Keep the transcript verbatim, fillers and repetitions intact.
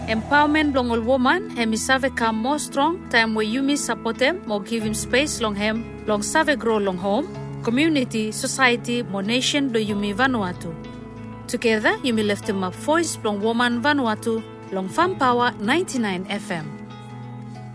Empowerment long all woman, hemi save come more strong, time where you miss support them, more give him space long him, long save grow long home, community, society, more nation do you me Vanuatu. Together, you may lift him up voice long woman Vanuatu, long Farm Power ninety-nine F M.